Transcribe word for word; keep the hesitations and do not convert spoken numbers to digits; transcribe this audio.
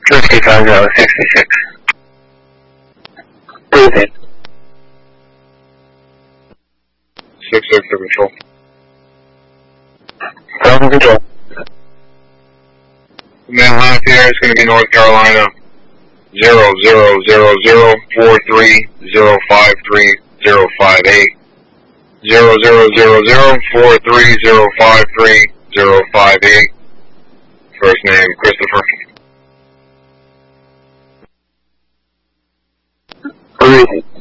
fifty-five zero sixty-six. Breathing. six six to control. From control. Command last here is going to be North Carolina. Zero zero zero zero four three zero five three zero five eight. Zero zero zero zero four three zero five three zero five eight. First name Christopher. Breathing.